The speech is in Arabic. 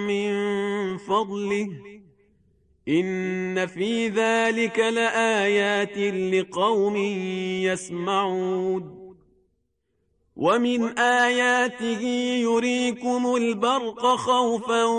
من فضله إن في ذلك لآيات لقوم يسمعون ومن آياته يريكم البرق خوفا